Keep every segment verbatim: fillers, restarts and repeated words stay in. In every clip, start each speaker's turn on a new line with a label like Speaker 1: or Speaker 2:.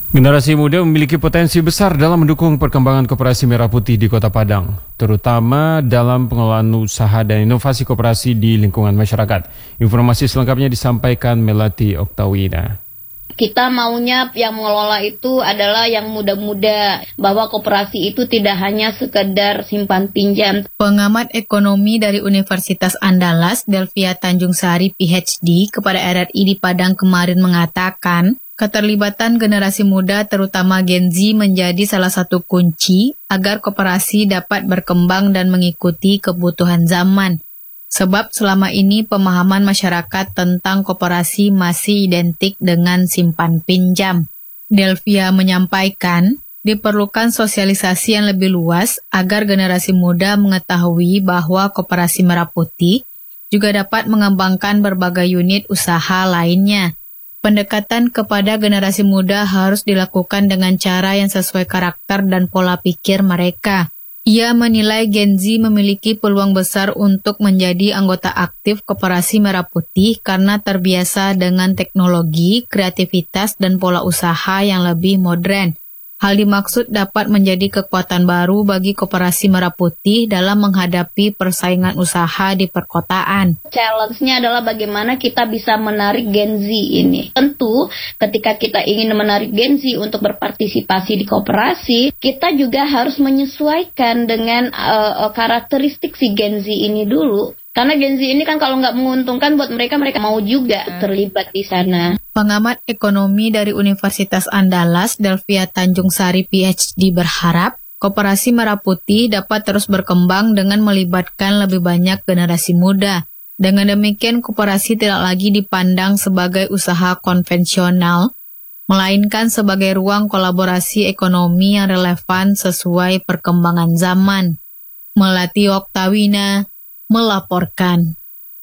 Speaker 1: Generasi muda memiliki potensi besar dalam mendukung perkembangan koperasi merah putih di Kota Padang, terutama dalam pengelolaan usaha dan inovasi koperasi di lingkungan masyarakat. Informasi selengkapnya disampaikan Melati Oktawina.
Speaker 2: Kita maunya yang mengelola itu adalah yang muda-muda, bahwa koperasi itu tidak hanya sekedar simpan pinjam.
Speaker 3: Pengamat ekonomi dari Universitas Andalas, Delvia Tanjung Sari P H D kepada R R I di Padang kemarin mengatakan, keterlibatan generasi muda terutama Gen Z menjadi salah satu kunci agar koperasi dapat berkembang dan mengikuti kebutuhan zaman. Sebab selama ini pemahaman masyarakat tentang koperasi masih identik dengan simpan pinjam. Delvia menyampaikan, diperlukan sosialisasi yang lebih luas agar generasi muda mengetahui bahwa koperasi merah putih juga dapat mengembangkan berbagai unit usaha lainnya. Pendekatan kepada generasi muda harus dilakukan dengan cara yang sesuai karakter dan pola pikir mereka. Ia menilai Gen Z memiliki peluang besar untuk menjadi anggota aktif koperasi merah putih karena terbiasa dengan teknologi, kreativitas, dan pola usaha yang lebih modern. Hal dimaksud dapat menjadi kekuatan baru bagi koperasi merah putih dalam menghadapi persaingan usaha di perkotaan.
Speaker 2: Challenge-nya adalah bagaimana kita bisa menarik Gen Z ini. Tentu ketika kita ingin menarik Gen Z untuk berpartisipasi di koperasi, kita juga harus menyesuaikan dengan uh, karakteristik si Gen Z ini dulu. Karena Gen Z ini kan kalau nggak menguntungkan buat mereka, mereka mau juga terlibat di sana.
Speaker 3: Pengamat ekonomi dari Universitas Andalas, Delvia Tanjung Sari P H D berharap, koperasi merah putih dapat terus berkembang dengan melibatkan lebih banyak generasi muda. Dengan demikian, koperasi tidak lagi dipandang sebagai usaha konvensional, melainkan sebagai ruang kolaborasi ekonomi yang relevan sesuai perkembangan zaman. Melati Oktawina melaporkan.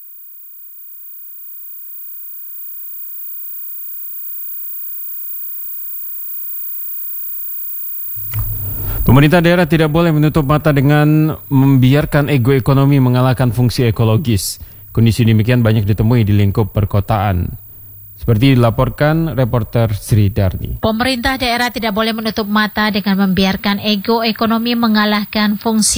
Speaker 1: Pemerintah daerah tidak boleh menutup mata dengan membiarkan ego ekonomi mengalahkan fungsi ekologis. Kondisi demikian banyak ditemui di lingkup perkotaan. Seperti dilaporkan reporter Sri Darni.
Speaker 4: Pemerintah daerah tidak boleh menutup mata dengan membiarkan ego ekonomi mengalahkan fungsi